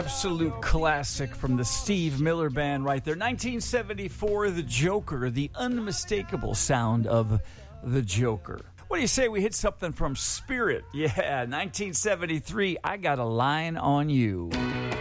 absolute classic from the Steve Miller Band right there. 1974, The Joker, the unmistakable sound of The Joker. What do you say we hit something from Spirit? Yeah, 1973, I Got a Line on You.